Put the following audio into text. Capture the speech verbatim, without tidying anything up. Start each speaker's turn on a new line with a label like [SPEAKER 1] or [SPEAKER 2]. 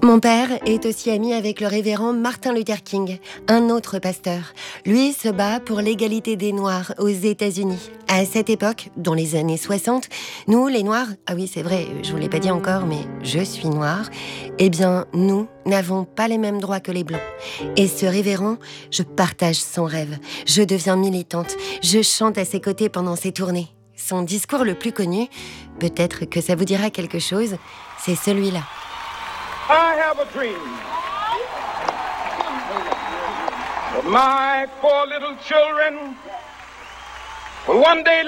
[SPEAKER 1] Mon père est aussi ami avec le révérend Martin Luther King, un autre pasteur. Lui se bat pour l'égalité des Noirs aux États-Unis. À cette époque, dans les années soixante, nous, les Noirs, ah oui, c'est vrai, je vous l'ai pas dit encore, mais je suis noire, eh bien, nous n'avons pas les mêmes droits que les Blancs. Et ce révérend, je partage son rêve. Je deviens militante. Je chante à ses côtés pendant ses tournées. Son discours le plus connu, peut-être que ça vous dira quelque chose, c'est celui-là.
[SPEAKER 2] I have a dream that my four little children will one day